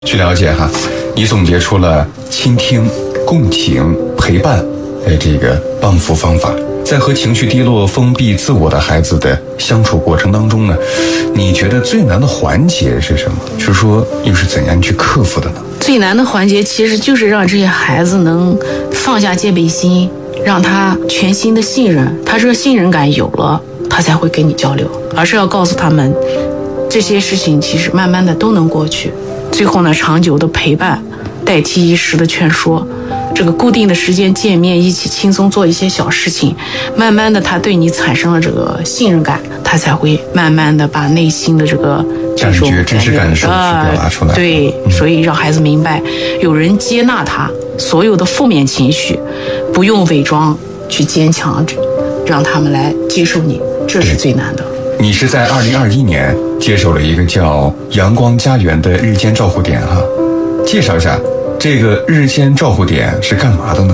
据了解哈，你总结出了倾听、共情、陪伴这个帮扶方法。在和情绪低落、封闭自我的孩子的相处过程当中呢，你觉得最难的环节是什么？就是说又是怎样去克服的呢？ 最难的环节其实就是让这些孩子能放下戒备心，让他全心的信任，他这个信任感有了，他才会跟你交流，而是要告诉他们这些事情其实慢慢的都能过去。最后呢，长久的陪伴代替一时的劝说，这个固定的时间见面，一起轻松做一些小事情，慢慢的他对你产生了这个信任感，他才会慢慢的把内心的这个感觉真实感受去表达出来。 对，所以让孩子明白，有人接纳他所有的负面情绪，不用伪装去坚强，让他们来接受你，这是最难的。 你是在2021年接手了一个叫阳光家园的日间照护点哈，介绍一下这个日间照护点是干嘛的呢？